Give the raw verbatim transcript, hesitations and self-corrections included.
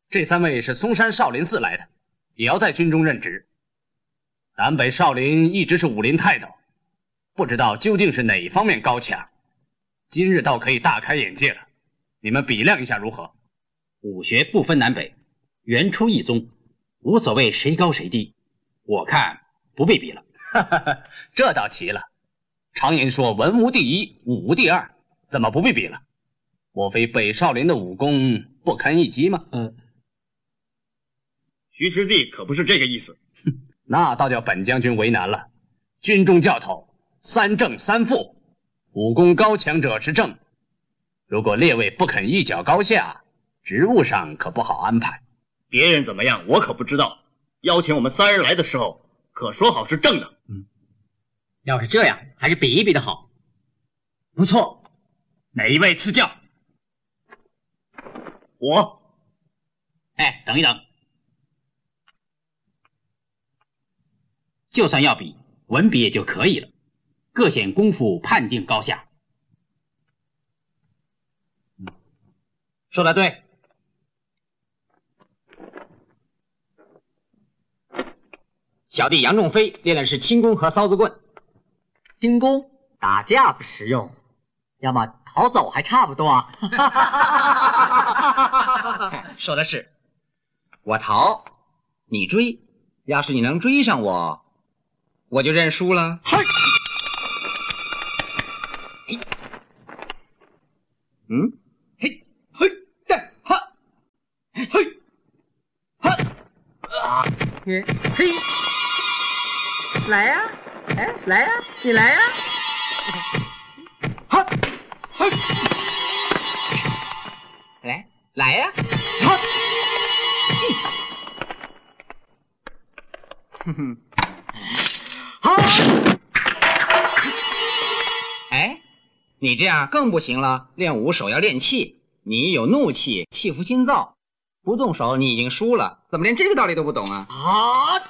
这三位是嵩山少林寺来的，也要在军中任职。南北少林一直是武林泰斗，不知道究竟是哪一方面高强。今日倒可以大开眼界了，你们比量一下如何？ 武学不分南北，原出一宗，无所谓谁高谁低。我看不必比了。 哈哈哈，这倒奇了。常言说文无第一，武无第二，怎么不必比了？莫非北少林的武功不堪一击吗？ 嗯， 徐师弟可不是这个意思。 那倒叫本将军为难了。军中教头三正三副，武功高强者是正。如果列位不肯一较高下，职务上可不好安排。 别人怎么样我可不知道，邀请我们三人来的时候可说好是正的。 嗯，要是这样还是比一比的好。 不错，哪一位赐教？ 我。 哎，等一等，就算要比，文比也就可以了，各显功夫判定高下。 说得对。小弟杨仲飞练的是轻功和骚子棍。 轻功打架不实用，要么逃走还差不多啊。 说的是，我逃，你追，要是你能追上我，我就认输了。 嘿， 嗯， 嘿，嘿，带，哈，嘿，哈，啊，嘿，来呀、啊，哎，来呀、啊，你来呀、啊，哈，嘿， 来，来呀、啊， 哈， 哼哼， 哈。 哎，你这样更不行了，练武手要练气，你有怒气，气浮心躁，不动手你已经输了，怎么连这个道理都不懂啊？ 啊！